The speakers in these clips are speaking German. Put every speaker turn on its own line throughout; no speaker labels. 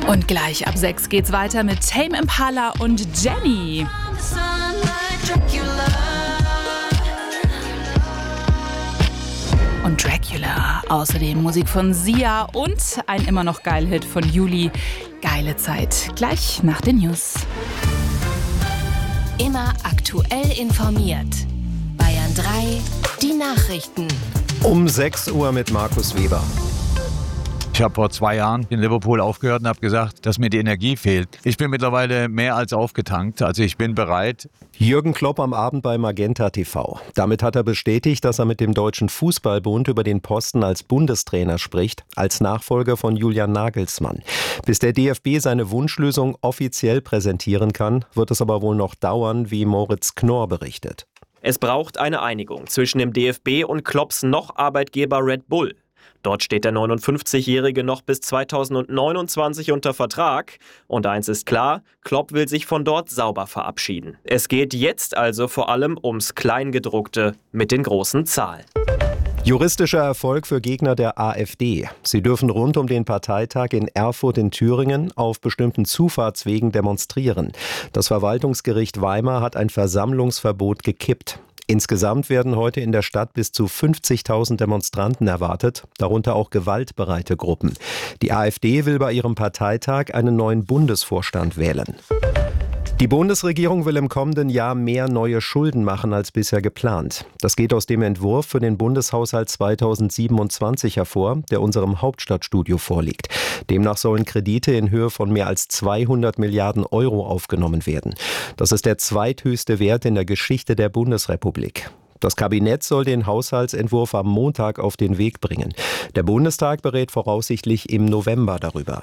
Und gleich ab 6 geht's weiter mit Tame Impala und Jenny. Und Dracula. Außerdem Musik von Sia und ein immer noch geiler Hit von Juli. Geile Zeit. Gleich nach den News.
Immer aktuell informiert. Bayern 3, die Nachrichten.
Um 6 Uhr mit Markus Weber.
Ich habe vor 2 Jahren in Liverpool aufgehört und habe gesagt, dass mir die Energie fehlt. Ich bin mittlerweile mehr als aufgetankt, also ich bin bereit.
Jürgen Klopp am Abend bei Magenta TV. Damit hat er bestätigt, dass er mit dem Deutschen Fußballbund über den Posten als Bundestrainer spricht, als Nachfolger von Julian Nagelsmann. Bis der DFB seine Wunschlösung offiziell präsentieren kann, wird es aber wohl noch dauern, wie Moritz Knorr berichtet.
Es braucht eine Einigung zwischen dem DFB und Klopps Noch-Arbeitgeber Red Bull. Dort steht der 59-Jährige noch bis 2029 unter Vertrag. Und eins ist klar, Klopp will sich von dort sauber verabschieden. Es geht jetzt also vor allem ums Kleingedruckte mit den großen Zahlen.
Juristischer Erfolg für Gegner der AfD. Sie dürfen rund um den Parteitag in Erfurt in Thüringen auf bestimmten Zufahrtswegen demonstrieren. Das Verwaltungsgericht Weimar hat ein Versammlungsverbot gekippt. Insgesamt werden heute in der Stadt bis zu 50.000 Demonstranten erwartet, darunter auch gewaltbereite Gruppen. Die AfD will bei ihrem Parteitag einen neuen Bundesvorstand wählen. Die Bundesregierung will im kommenden Jahr mehr neue Schulden machen als bisher geplant. Das geht aus dem Entwurf für den Bundeshaushalt 2027 hervor, der unserem Hauptstadtstudio vorliegt. Demnach sollen Kredite in Höhe von mehr als 200 Milliarden Euro aufgenommen werden. Das ist der zweithöchste Wert in der Geschichte der Bundesrepublik. Das Kabinett soll den Haushaltsentwurf am Montag auf den Weg bringen. Der Bundestag berät voraussichtlich im November darüber.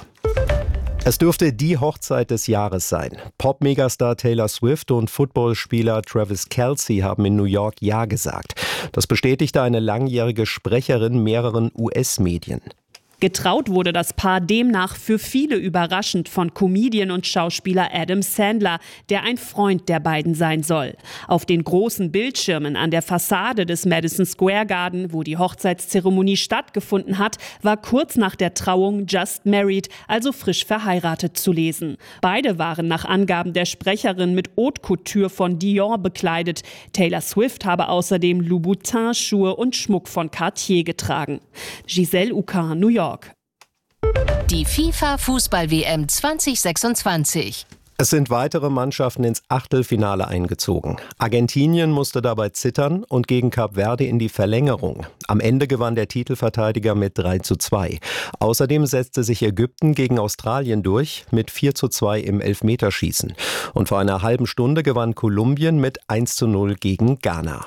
Es dürfte die Hochzeit des Jahres sein. Pop-Megastar Taylor Swift und Footballspieler Travis Kelce haben in New York Ja gesagt. Das bestätigte eine langjährige Sprecherin mehreren US-Medien.
Getraut wurde das Paar demnach für viele überraschend von Comedian und Schauspieler Adam Sandler, der ein Freund der beiden sein soll. Auf den großen Bildschirmen an der Fassade des Madison Square Garden, wo die Hochzeitszeremonie stattgefunden hat, war kurz nach der Trauung Just Married, also frisch verheiratet, zu lesen. Beide waren nach Angaben der Sprecherin mit Haute Couture von Dior bekleidet. Taylor Swift habe außerdem Louboutin-Schuhe und Schmuck von Cartier getragen. Giselle Ucan, New York.
Die FIFA-Fußball-WM 2026.
Es sind weitere Mannschaften ins Achtelfinale eingezogen. Argentinien musste dabei zittern und gegen Kap Verde in die Verlängerung. Am Ende gewann der Titelverteidiger mit 3:2. Außerdem setzte sich Ägypten gegen Australien durch mit 4:2 im Elfmeterschießen. Und vor einer halben Stunde gewann Kolumbien mit 1:0 gegen Ghana.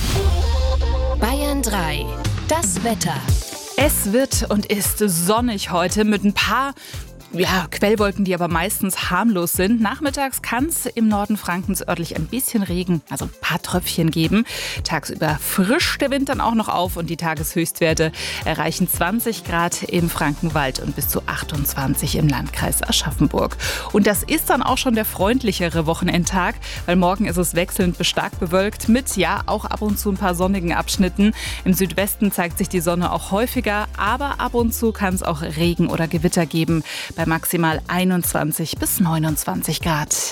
Bayern 3. Das Wetter.
Es wird und ist sonnig heute mit ein paar Quellwolken, die aber meistens harmlos sind. Nachmittags kann es im Norden Frankens örtlich ein bisschen Regen, also ein paar Tröpfchen geben. Tagsüber frischt der Wind dann auch noch auf und die Tageshöchstwerte erreichen 20 Grad im Frankenwald und bis zu 28 im Landkreis Aschaffenburg. Und das ist dann auch schon der freundlichere Wochenendtag, weil morgen ist es wechselnd bis stark bewölkt mit, auch ab und zu ein paar sonnigen Abschnitten. Im Südwesten zeigt sich die Sonne auch häufiger, aber ab und zu kann es auch Regen oder Gewitter geben. Bei maximal 21 bis 29 Grad.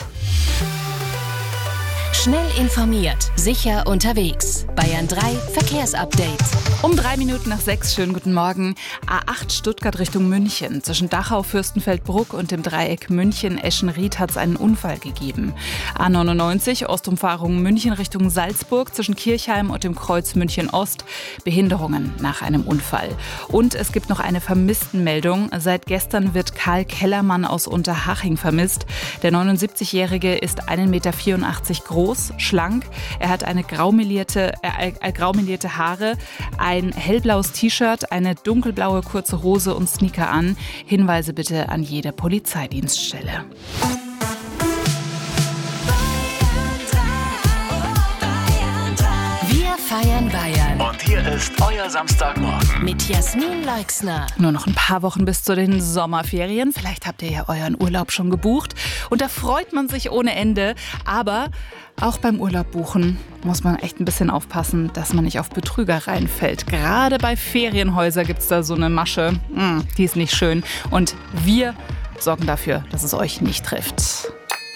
Schnell informiert, sicher unterwegs. Bayern 3 Verkehrsupdate.
Um 6:03, schönen guten Morgen. A8 Stuttgart Richtung München. Zwischen Dachau, Fürstenfeldbruck und dem Dreieck München-Eschenried hat es einen Unfall gegeben. A99 Ostumfahrung München Richtung Salzburg zwischen Kirchheim und dem Kreuz München-Ost. Behinderungen nach einem Unfall. Und es gibt noch eine Vermisstenmeldung. Seit gestern wird Karl Kellermann aus Unterhaching vermisst. Der 79-Jährige ist 1,84 Meter groß, schlank. Er hat eine graumelierte Haare, ein hellblaues T-Shirt, eine dunkelblaue kurze Hose und Sneaker an. Hinweise bitte an jede Polizeidienststelle.
Wir feiern Bayern.
Und hier ist euer Samstagmorgen.
Mit Jasmin Leixner.
Nur noch ein paar Wochen bis zu den Sommerferien. Vielleicht habt ihr ja euren Urlaub schon gebucht. Und da freut man sich ohne Ende. Aber auch beim Urlaub buchen muss man echt ein bisschen aufpassen, dass man nicht auf Betrüger reinfällt. Gerade bei Ferienhäusern gibt es da so eine Masche. Die ist nicht schön. Und wir sorgen dafür, dass es euch nicht trifft.